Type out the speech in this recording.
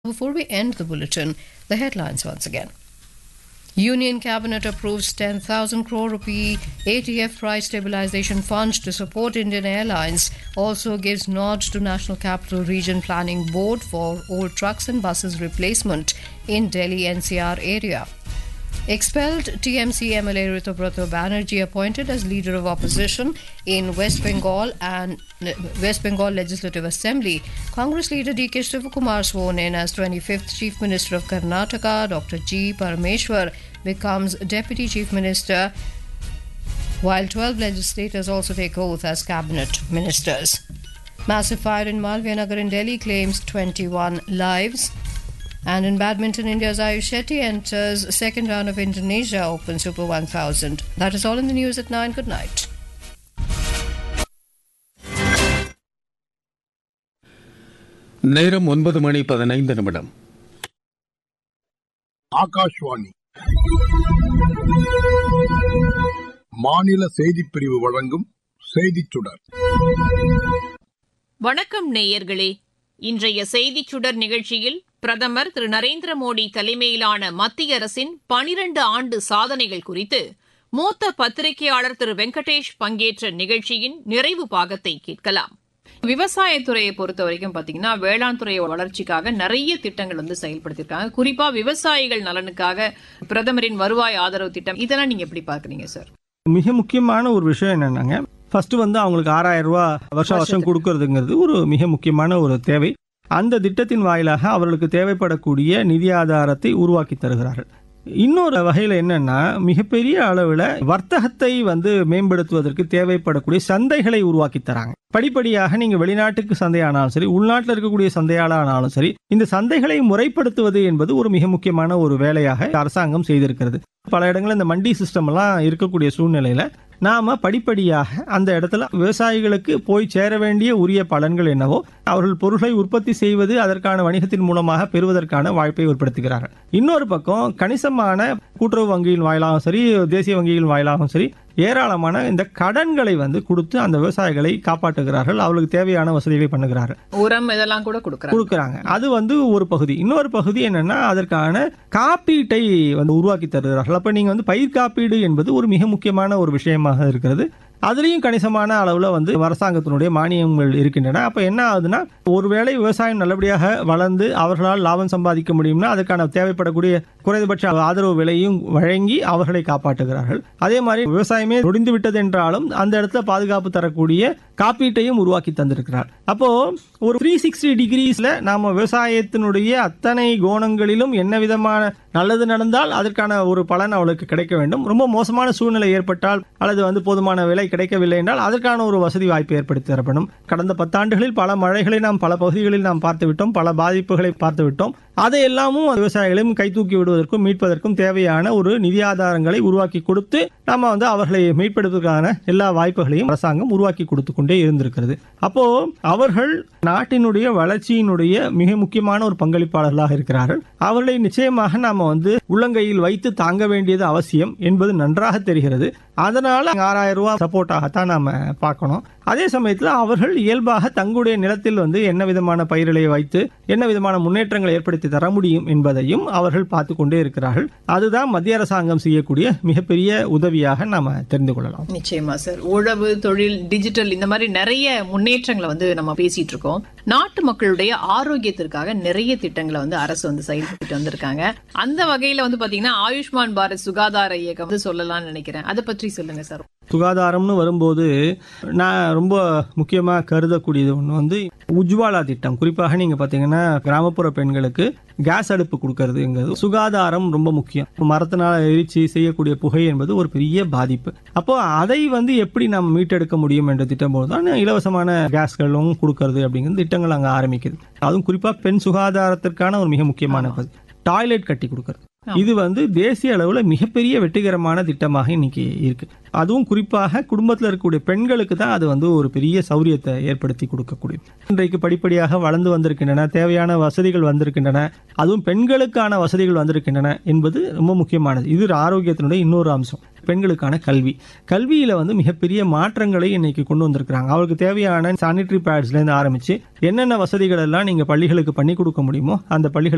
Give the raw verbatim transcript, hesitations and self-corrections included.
Before we end the bulletin, the headlines once again. Union Cabinet approves ten thousand crore rupee A T F price stabilization fund to support Indian Airlines. Also gives nod to National Capital Region Planning Board for old trucks and buses replacement in Delhi N C R area. Expelled T M C M L A Ritubrato Banerjee appointed as leader of opposition in West Bengal and West Bengal Legislative Assembly. Congress leader D K Shivakumar sworn in as twenty-fifth Chief Minister of Karnataka. Doctor G. Parameshwar becomes Deputy Chief Minister, while twelve legislators also take oath as cabinet ministers. Massive fire in Malviya Nagar in Delhi claims twenty-one lives. And in badminton, India's Ayush Shetty enters second round of Indonesia Open Super one thousand. That is all in the news at nine. Good night. நேரம் ஒன்பது மணி பதினைந்து நிமிடம். ஆகாஷ்வாணி மாநில செய்திப் பிரிவு வழங்கும் செய்திச் சுடர். வணக்கம் நேயர்களே. இன்றைய செய்திச் சுடர் நிகழ்ச்சியில் பிரதமர் திரு நரேந்திர மோடி தலைமையிலான மத்திய அரசின் பனிரண்டு ஆண்டு சாதனைகள் குறித்து மூத்த பத்திரிகையாளர் திரு வெங்கடேஷ் பங்கேற்ற நிகழ்ச்சியின் நிறைவு பாகத்தை கேட்கலாம். விவசாயத்துறையை பொறுத்த வரைக்கும் பாத்தீங்கன்னா வேளாண் துறை வளர்ச்சிக்காக நிறைய திட்டங்கள் வந்து செயல்படுத்திருக்காங்க. குறிப்பா விவசாயிகள் நலனுக்காக பிரதமரின் வருவாய் ஆதரவு திட்டம், இதெல்லாம் நீங்க எப்படி பாக்குறீங்க சார்? மிக முக்கியமான ஒரு விஷயம் என்னன்னாங்க, ஃபர்ஸ்ட் வந்து அவங்களுக்கு ஆறாயிரம் ரூபாய் வருஷம் வருஷம் கொடுக்கறதுங்கிறது ஒரு மிக முக்கியமான ஒரு தேவை. அந்த திட்டத்தின் வாயிலாக அவர்களுக்கு தேவைப்படக்கூடிய நிதி ஆதாரத்தை உருவாக்கி தருகிறார்கள். இன்னொரு வகையில் என்னன்னா, மிகப்பெரிய அளவில் வர்த்தகத்தை வந்து மேம்படுத்துவதற்கு தேவைப்படக்கூடிய சந்தைகளை உருவாக்கி தராங்க. படிப்படியாக நீங்க வெளிநாட்டுக்கு சந்தையானாலும் சரி, உள்நாட்டில் இருக்கக்கூடிய சந்தையாளானாலும் சரி, இந்த சந்தைகளை முறைப்படுத்துவது என்பது ஒரு மிக முக்கியமான ஒரு வேலையாக அரசாங்கம் செய்திருக்கிறது. பல இடங்களில் இந்த மண்டி சிஸ்டம் எல்லாம் இருக்கக்கூடிய சூழ்நிலையில நாம படிப்படியாக அந்த இடத்துல விவசாயிகளுக்கு போய் சேர வேண்டிய உரிய பலன்கள் என்னவோ அவர்கள் பொருட்களை உற்பத்தி செய்வது, அதற்கான வணிகத்தின் மூலமாக பெறுவதற்கான வாய்ப்பை ஏற்படுத்துகிறார்கள். இன்னொரு பக்கம் கணிசமான கூட்டுறவு வங்கியின் வாயிலாகவும் சரி, தேசிய வங்கியின் வாயிலாகவும் சரி, ஏராளமான இந்த கடன்களை வந்து கொடுத்து அந்த விவசாயிகளை காப்பாற்றுகிறார்கள். அவர்களுக்கு தேவையான வசதிகளை பண்ணுகிறார்கள். உரம் இதெல்லாம் கூட கொடுக்கறாங்க. அது வந்து ஒரு பகுதி. இன்னொரு பகுதி என்னன்னா, அதற்கான காப்பீட்டை வந்து உருவாக்கி தருகிறார்கள். அப்ப நீங்க வந்து பயிர் காப்பீடு என்பது ஒரு மிக முக்கியமான ஒரு விஷயமாக இருக்கிறது. அதுலயும் கணிசமான அளவுல வந்து அரசாங்கத்தினுடைய மானியங்கள் இருக்கின்றன. அப்ப என்ன ஆகுதுன்னா, ஒருவேளை விவசாயம் நல்லபடியாக வளர்ந்து அவர்களால் லாபம் சம்பாதிக்க முடியும்னா அதற்கான தேவைப்படக்கூடிய குறைந்தபட்ச ஆதரவு விலையும் வழங்கி அவர்களை காப்பாற்றுகிறார்கள். அதே மாதிரி விவசாயமே நொடிந்து விட்டது என்றாலும் அந்த இடத்துல பாதுகாப்பு தரக்கூடிய காப்பீட்டையும் உருவாக்கி தந்திருக்கிறார். அப்போ ஒரு த்ரீ சிக்ஸ்டி டிகிரிஸ்ல நாம விவசாயத்தினுடைய அத்தனை கோணங்களிலும் என்ன விதமான நல்லது நடந்தால் அதற்கான ஒரு பலன் அவளுக்கு கிடைக்க வேண்டும். ரொம்ப மோசமான சூழ்நிலை ஏற்பட்டால் அல்லது வந்து போதுமான விலை கிடைக்கவில்லை என்றால் அதற்கான ஒரு வசதி வாய்ப்பு ஏற்படுத்தி தரப்படும். கடந்த பத்தாண்டுகளில் பல மழைகளை நாம் பல பகுதிகளில் நாம் பார்த்து விட்டோம், பல பாதிப்புகளை பார்த்து விட்டோம். அதை எல்லாமும் விவசாயிகளையும் கை தூக்கி விடுவதற்கும் மீட்பதற்கும் தேவையான ஒரு நிதி ஆதாரங்களை உருவாக்கி கொடுத்து நாம வந்து அவர்களை மீட்பதற்கான எல்லா வாய்ப்புகளையும் அரசாங்கம் உருவாக்கி கொடுத்து கொண்டே இருந்திருக்கிறது. அப்போ அவர்கள் நாட்டினுடைய வளர்ச்சியினுடைய மிக முக்கியமான ஒரு பங்களிப்பாளர்களாக இருக்கிறார்கள். அவர்களை நிச்சயமாக நாம வந்து உள்ளங்கையில் வைத்து தாங்க வேண்டியது அவசியம் என்பது நன்றாக தெரிகிறது. அதனால ஆறாயிரம் ரூபாய் சப்போர்ட்டாகத்தான் நாம பார்க்கணும். அதே சமயத்தில் அவர்கள் இயல்பாக தங்களுடைய நிலத்தில் வந்து என்ன விதமான பயிர்களை வைத்து என்ன விதமான முன்னேற்றங்களை ஏற்படுத்தி தர முடியும் என்பதையும் அவர்கள் பார்த்து கொண்டே இருக்கிறார்கள். அதுதான் மத்திய அரசாங்கம் செய்யக்கூடிய மிகப்பெரிய உதவியாக நாம தெரிந்து கொள்ளலாம். நிச்சயமா சார். உழவு, தொழில், டிஜிட்டல், இந்த மாதிரி நிறைய முன்னேற்றங்களை வந்து நம்ம பேசிட்டு இருக்கோம். நாட்டு மக்களுடைய ஆரோக்கியத்திற்காக நிறைய திட்டங்களை வந்து அரசு வந்து செயல்பட்டு வந்திருக்காங்க. அந்த வகையில வந்து பாத்தீங்கன்னா ஆயுஷ்மான் பாரத் சுகாதார இயக்கம் வந்து சொல்லலாம்னு நினைக்கிறேன். அதை பற்றி சொல்லுங்க சார். சுகாதாரம்னு வரும்போது நான் ரொம்ப முக்கியமா கருதக்கூடியது ஒன்று வந்து உஜ்வாலா திட்டம். குறிப்பாக நீங்க பாத்தீங்கன்னா கிராமப்புற பெண்களுக்கு கேஸ் அடுப்பு கொடுக்கறதுங்கிறது சுகாதாரம் ரொம்ப முக்கியம். மரத்தினால் எரிச்சு செய்யக்கூடிய புகை என்பது ஒரு பெரிய பாதிப்பு. அப்போ அதை வந்து எப்படி நாம் மீட்டெடுக்க முடியும் என்ற திட்டம் போதுதான் இலவசமான கேஸ்களும் கொடுக்கறது அப்படிங்கிறது திட்டங்கள் அங்க ஆரம்பிக்குது. அதுவும் குறிப்பா பெண் சுகாதாரத்திற்கான ஒரு மிக முக்கியமான பகுதி டாய்லெட் கட்டி கொடுக்கறது. இது வந்து தேசிய அளவுல மிகப்பெரிய வெற்றிகரமான திட்டமாக இன்னைக்கு இருக்கு. அதுவும் குறிப்பாக குடும்பத்தில் இருக்கக்கூடிய பெண்களுக்கு தான் அது வந்து ஒரு பெரிய சௌரியத்தை ஏற்படுத்தி கொடுக்கக்கூடிய. இன்றைக்கு படிப்படியாக வளர்ந்து வந்திருக்கின்றன, தேவையான வசதிகள் வந்திருக்கின்றன, அதுவும் பெண்களுக்கான வசதிகள் வந்திருக்கின்றன என்பது ரொம்ப முக்கியமானது. இது ஆரோக்கியத்தினுடைய இன்னொரு அம்சம். பெண்களுக்கான கல்வி கல்வியில வந்து மிகப்பெரிய மாற்றங்களை இன்னைக்கு கொண்டு வந்திருக்கிறாங்க. அவருக்கு தேவையான சானிட்டரி பேட்ஸ்ல இருந்து ஆரம்பிச்சு என்னென்ன வசதிகள் எல்லாம் நீங்க பள்ளிகளுக்கு பண்ணி கொடுக்க முடியுமோ அந்த பள்ளிகள்